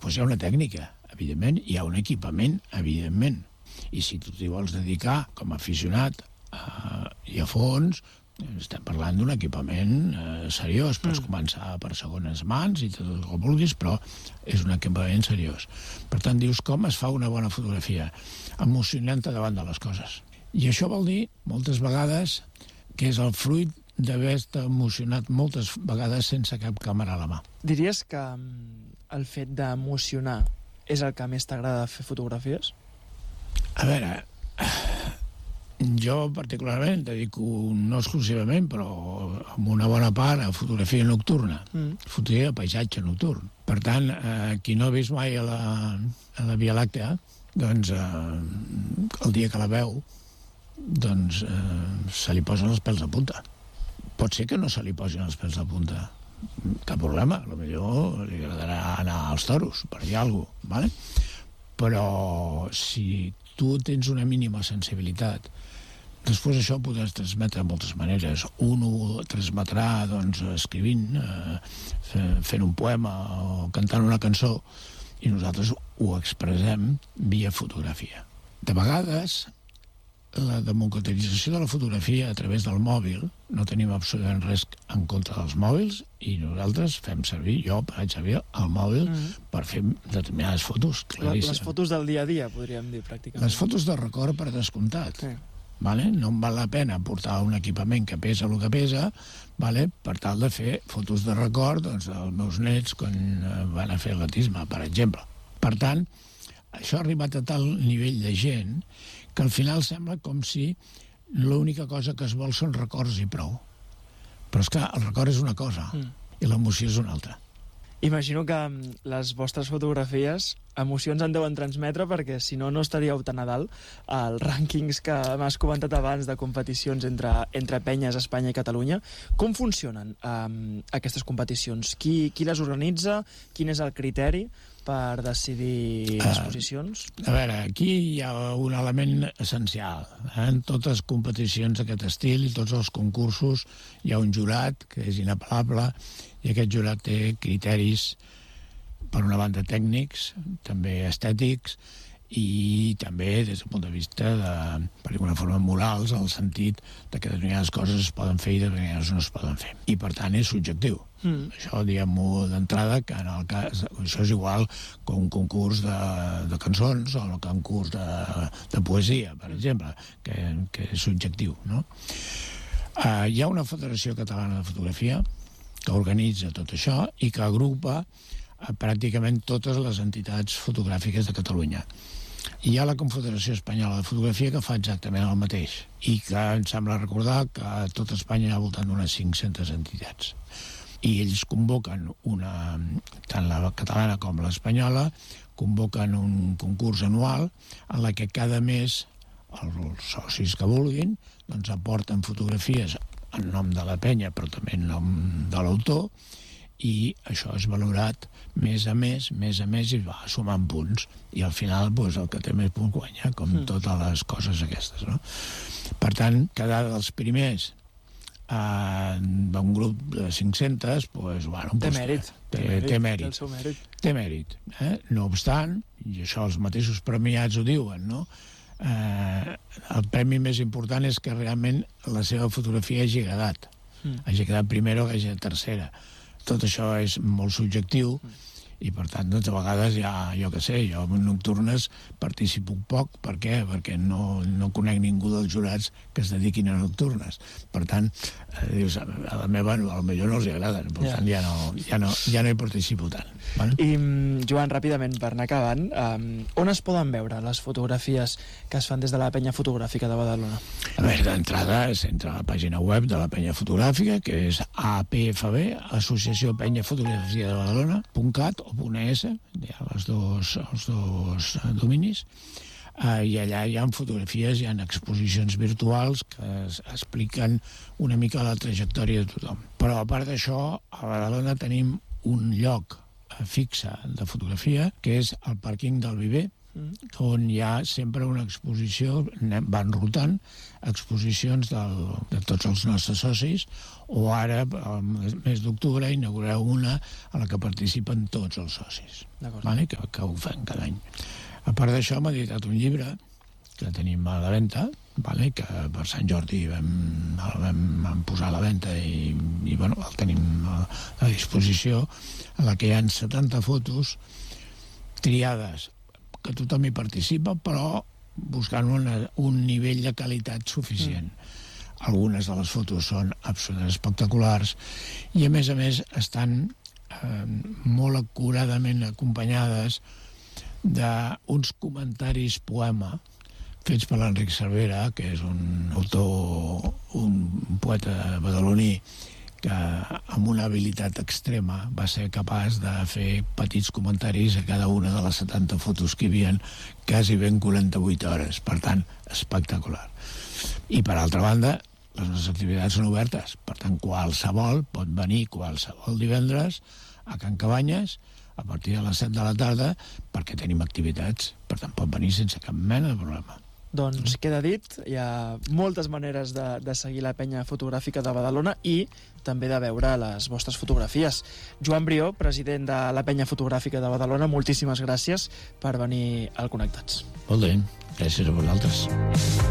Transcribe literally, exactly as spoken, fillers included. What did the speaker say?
Després hi ha una tècnica, evidentment, hi ha un equipament, evidentment. I si tu t'hi vols dedicar com a aficionat eh, i a fons, estem parlant d'un equipament eh, seriós. Pots mm. començar per segones mans i tot el que vulguis, però és un equipament seriós. Per tant, dius, com es fa una bona fotografia? Emocionant-te davant de les coses. I això vol dir, moltes vegades, que és el fruit d'haver-te emocionat moltes vegades sense cap càmera a la mà. Diries que el fet d'emocionar és el que més t'agrada fer fotografies? A veure, jo particularment dedico, no exclusivament, però amb una bona part a fotografia nocturna, mm. fotografia de paisatge nocturn. Per tant, eh, qui no ha vist mai a la, a la Via Làctea, doncs eh, el dia que la veu, doncs eh, se li posen els pèls de punta. Pot ser que no se li posin els pèls de punta, cap problema, potser li agradarà anar als toros, per dir alguna cosa, ¿vale? Però si tu tens una mínima sensibilitat, després això ho podràs transmetre de moltes maneres. Un ho transmetrà doncs, escrivint, eh, fent un poema o cantant una cançó, i nosaltres ho expressem via fotografia. De vegades, la democratització de la fotografia a través del mòbil, no tenim absolutament res en contra dels mòbils, i nosaltres fem servir, jo faig servir el mòbil mm. per fer determinades fotos. Les, les fotos del dia a dia, podríem dir, pràcticament. Les fotos de record, per descomptat. Sí. Vale? No em val la pena portar un equipament que pesa el que pesa, vale? Per tal de fer fotos de record doncs, dels meus nets quan van a fer atletisme, per exemple. Per tant, això ha arribat a tal nivell de gent que al final sembla com si l'única cosa que es vol són records i prou. Però és que el record és una cosa mm. i l'emoció és una altra. Imagino que les vostres fotografies emocions en deuen transmetre, perquè si no, no estaríeu tan a dalt als rànquings que m'has comentat abans de competicions entre, entre penyes a Espanya i Catalunya. Com funcionen um, aquestes competicions? Qui, qui les organitza? Quin és el criteri per decidir les posicions? Uh, a veure, aquí hi ha un element essencial. Eh? En totes competicions d'aquest estil i tots els concursos hi ha un jurat que és inapel·lable, i aquest jurat té criteris, per una banda tècnics, també estètics, i també des del punt de vista de, per alguna forma, morals, en el sentit de que determinades coses es poden fer i determinades no es poden fer. I, per tant, és subjectiu. Mm. Això, diguem-ho d'entrada, que en el cas, això és igual que un concurs de, de cançons o un concurs de, de poesia, per exemple, que, que és subjectiu, no? Uh, hi ha una Federació Catalana de Fotografia que organitza tot això i que agrupa a pràcticament totes les entitats fotogràfiques de Catalunya. I hi ha la Confederació Espanyola de Fotografia que fa exactament el mateix i que em sembla recordar que a tot Espanya hi ha al voltant d'unes cinc-centes entitats. I ells convoquen una, tant la catalana com l'espanyola, convoquen un concurs anual en la que cada mes els socis que vulguin doncs aporten fotografies en nom de la penya, però també en nom de l'autor, i això és valorat mes a mes, mes a mes, i va sumant punts. I al final, doncs, el que té més punts guanya, com mm. totes les coses aquestes, no? Per tant, quedar dels primers eh, d'un grup de cinc-centes, doncs, bueno... Té doncs, mèrit. Té, té, té mèrit. Té el seu mèrit. Té mèrit. Eh? No obstant, i això els mateixos premiats ho diuen, no?, Eh, el premi més important és que realment la seva fotografia hagi agradat, mm. hagi quedat primera o hagi quedat tercera. Tot això és molt subjectiu mm. i per tant, doncs, a vegades ja, jo què sé, jo en nocturnes participo poc. Per què? Perquè no, no conec ningú dels jurats que es dediquin a nocturnes. Per tant, eh, dius, a la meva no, potser no els agraden, per yeah. tant ja no, ja, no, ja no hi participo tant. Vale? I, Joan, ràpidament, per anar acabant, um, on es poden veure les fotografies que es fan des de la penya fotogràfica de Badalona? A veure, d'entrada és entre la pàgina web de la penya fotogràfica, que és A P F B, Associació Penya Fotografia de Badalona, .cat o .es, hi ha els dos, els dos dominis, uh, i allà hi ha fotografies, hi ha exposicions virtuals que es, expliquen una mica la trajectòria de tothom. Però a part d'això, a Badalona tenim un lloc fixa de fotografia, que és el pàrquing del Viver, on hi ha sempre una exposició, van rotant exposicions del, de tots els nostres socis, o ara, al mes d'octubre, inaugureu una a la que participen tots els socis, vale? que, que ho fan cada any. A part d'això, m'ha editat un llibre que tenim a la venda, vale? que per Sant Jordi vam, el vam, vam posar a la venda i, i bueno, el tenim a, a disposició, en la que hi ha setanta fotos triades, que tothom hi participa, però buscant una, un nivell de qualitat suficient. Mm. Algunes de les fotos són absolutament espectaculars i, a més a més, estan eh, molt acuradament acompanyades d'uns comentaris poema fets per l'Enric Cervera, que és un autor, un poeta badaloní, que amb una habilitat extrema va ser capaç de fer petits comentaris a cada una de les setanta fotos que hi havia, quasi ben quaranta-vuit hores, per tant, espectacular. I per altra banda, les nostres activitats són obertes, per tant, qualsevol pot venir qualsevol divendres a Can Cabanyes a partir de les set de la tarda, perquè tenim activitats, per tant, pot venir sense cap mena de problema. Doncs queda dit, hi ha moltes maneres de, de seguir la penya fotogràfica de Badalona i també de veure les vostres fotografies. Joan Brió, president de la penya fotogràfica de Badalona, moltíssimes gràcies per venir al Connectats. Molt bé, gràcies a vosaltres.